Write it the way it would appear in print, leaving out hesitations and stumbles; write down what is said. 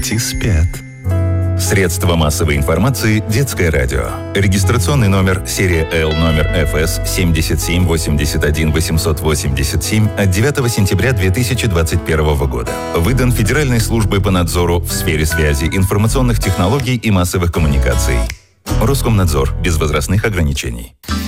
Дети спят. Средства массовой информации «Детское радио». Регистрационный номер серия L номер ФС 7781887 от 9 сентября 2021 года. Выдан Федеральной службой по надзору в сфере связи, информационных технологий и массовых коммуникаций. Роскомнадзор. Без возрастных ограничений.